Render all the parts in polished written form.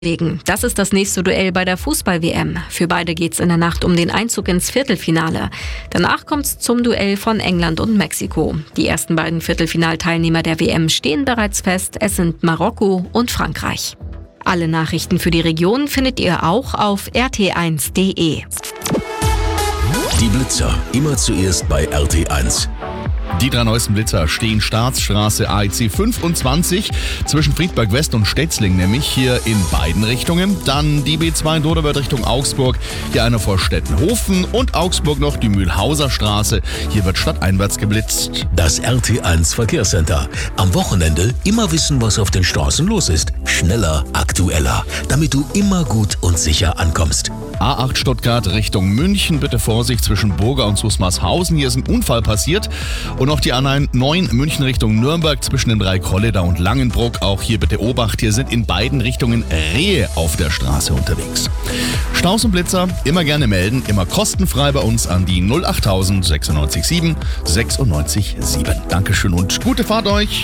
Das ist das nächste Duell bei der Fußball-WM. Für beide geht's in der Nacht um den Einzug ins Viertelfinale. Danach kommt's zum Duell von England und Mexiko. Die ersten beiden Viertelfinalteilnehmer der WM stehen bereits fest. Es sind Marokko und Frankreich. Alle Nachrichten für die Region findet ihr auch auf rt1.de. Die Blitzer, immer zuerst bei RT1. Die 3 neuesten Blitzer stehen Staatsstraße AEC 25 zwischen Friedberg West und Stetzling, nämlich hier in beiden Richtungen. Dann die B2 in Doderwörth Richtung Augsburg, hier einer vor Stettenhofen und Augsburg noch die Mühlhauser Straße. Hier wird stadteinwärts geblitzt. Das RT1 Verkehrscenter. Am Wochenende immer wissen, was auf den Straßen los ist. Schneller, aktueller, damit du immer gut und sicher ankommst. A8 Stuttgart Richtung München, bitte Vorsicht zwischen Burger und Susmarshausen. Hier ist ein Unfall passiert. Und noch die A9 München Richtung Nürnberg zwischen den 3 Kolleder und Langenbruck. Auch hier bitte Obacht, hier sind in beiden Richtungen Rehe auf der Straße unterwegs. Staus und Blitzer immer gerne melden, immer kostenfrei bei uns an die 08000 96 7 96 7. Dankeschön und gute Fahrt euch!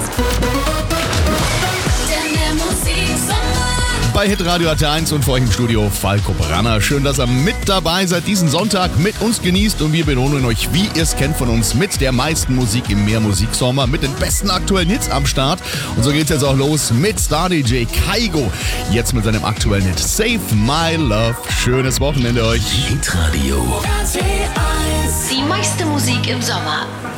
Bei Hitradio RT1 und für euch im Studio Falco Branner. Schön, dass ihr mit dabei seid, diesen Sonntag mit uns genießt und wir belohnen euch, wie ihr es kennt von uns, mit der meisten Musik im Mehrmusiksommer, mit den besten aktuellen Hits am Start. Und so geht's jetzt auch los mit Star-DJ Kaigo. Jetzt mit seinem aktuellen Hit Save My Love. Schönes Wochenende euch. Hitradio. Die meiste Musik im Sommer.